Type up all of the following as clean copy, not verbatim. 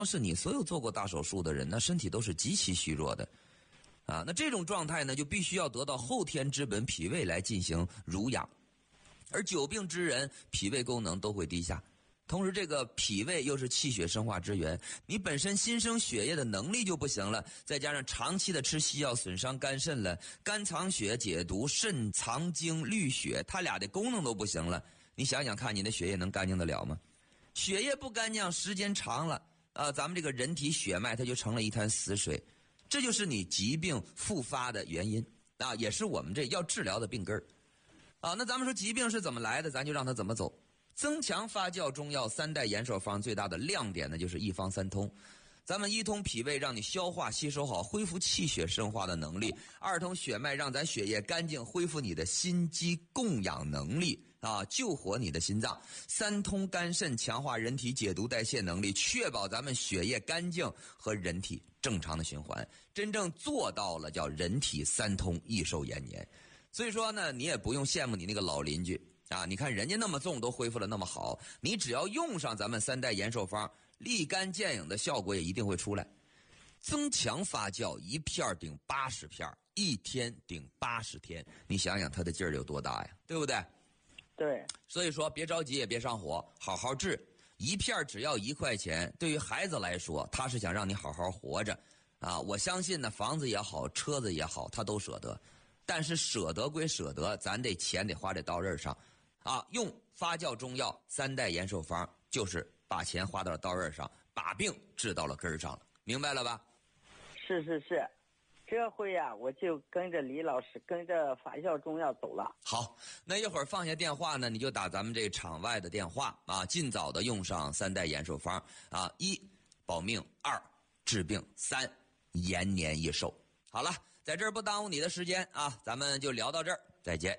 是你所有做过大手术的人，那身体都是极其虚弱的啊。那这种状态呢，就必须要得到后天之本脾胃来进行濡养，而久病之人脾胃功能都会低下。同时这个脾胃又是气血生化之源，你本身新生血液的能力就不行了，再加上长期的吃西药损伤肝肾了，肝藏血解毒，肾藏精滤血，它俩的功能都不行了，你想想看，你的血液能干净得了吗？血液不干净，时间长了咱们这个人体血脉它就成了一滩死水，这就是你疾病复发的原因也是我们这要治疗的病根儿那咱们说疾病是怎么来的，咱就让它怎么走。增强发酵中药三代延寿方最大的亮点呢，就是一方三通。咱们一通脾胃，让你消化吸收好，恢复气血生化的能力；二通血脉，让咱血液干净，恢复你的心肌供氧能力救活你的心脏；三通肝肾，强化人体解毒代谢能力，确保咱们血液干净和人体正常的循环，真正做到了叫人体三通，益寿延年。所以说呢，你也不用羡慕你那个老邻居你看人家那么重都恢复了那么好，你只要用上咱们三代延寿方，立竿见影的效果也一定会出来。增强发酵，一片顶80片，一天顶80天，你想想它的劲儿有多大呀，对不对？ 对。 所以说别着急也别上火，好好治。一片只要1块钱，对于孩子来说，他是想让你好好活着我相信呢，房子也好，车子也好，他都舍得。但是舍得归舍得，咱这钱得花在刀刃上用发酵中药三代延寿方，就是把钱花到了刀刃上，把病治到了根儿上了，明白了吧？ 是，这回我就跟着李老师，跟着发酵中药走了。 好，那一会儿放下电话呢，你就打咱们这场外的电话尽早的用上三代延寿方1保命，2治病，3延年益寿。好了，在这儿不耽误你的时间咱们就聊到这儿，再见。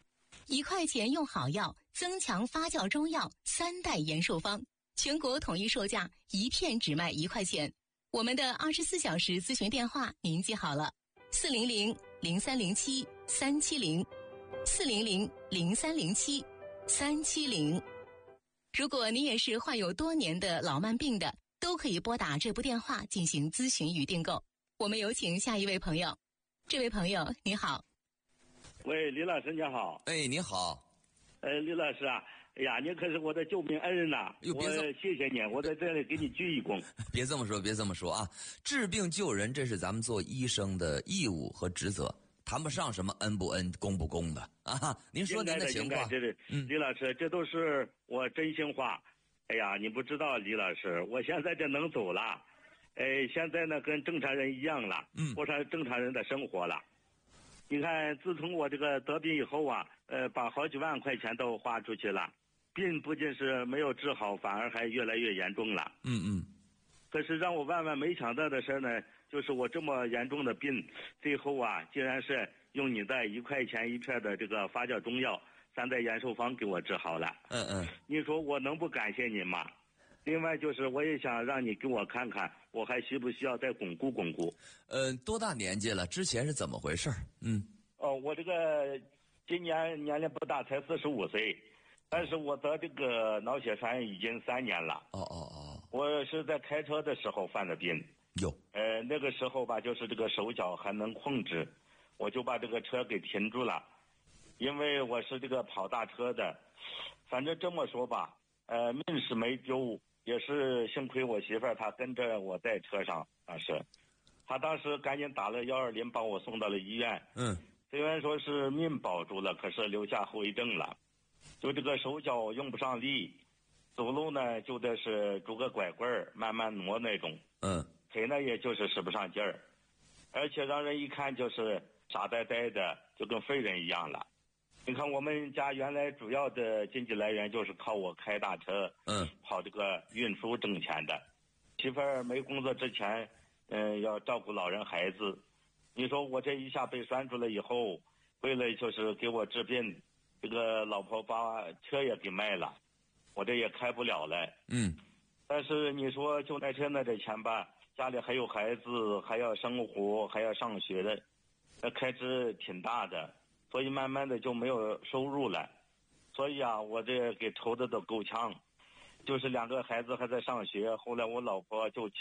1块钱用好药，增强发酵中药三代延寿方，全国统一售价，一片只卖1块钱。我们的24小时咨询电话您记好了，400-0307-370，400-0307-370。如果您也是患有多年的老慢病的，都可以拨打这部电话进行咨询与订购。我们有请下一位朋友。这位朋友你好。 喂，李老师你好。 你好。 李老师哎呀，你可是我的救命恩人呐！我谢谢你，我在这里给你鞠一躬。 别这么说治病救人，这是咱们做医生的义务和职责，谈不上什么恩不恩、公不公的您说您的情况。 李老师，这都是我真心话。哎呀，你不知道，李老师，我现在这能走了。现在呢跟正常人一样了，过上正常人的生活了。你看，自从我这个得病以后把好几万块钱都花出去了，病不仅是没有治好，反而还越来越严重了。可是让我万万没想到的事呢，就是我这么严重的病，最后竟然是用你的1块钱1片的这个发酵中药三代延寿方给我治好了。你说我能不感谢你吗？另外就是我也想让你给我看看，我还需不需要再巩固巩固。 多大年纪了？之前是怎么回事？ 我这个今年年龄不大，才45岁，但是我得这个脑血栓已经3年了。我是在开车的时候犯的病。那个时候就是这个手脚还能控制，我就把这个车给停住了，因为我是这个跑大车的。反正这么说吧，命是没丢，也是幸亏我媳妇儿她跟着我在车上她当时赶紧打了120，把我送到了医院。虽然说是命保住了，可是留下后遗症了，就这个手脚用不上力，走路呢就得是拄个拐棍慢慢挪那种。腿呢也就是使不上劲儿，而且让人一看就是傻呆呆的，就跟废人一样了。你看我们家原来主要的经济来源就是靠我开大车跑这个运输挣钱的。媳妇儿没工作之前要照顾老人孩子，你说我这一下被拴住了以后，为了就是给我治病，这个老婆把车也给卖了，我这也开不了了。但是你说就卖车那点钱家里还有孩子，还要生活，还要上学的，那开支挺大的，所以慢慢的就没有收入了。所以我这给愁的都够呛。 就是2个孩子还在上学，后来我老婆就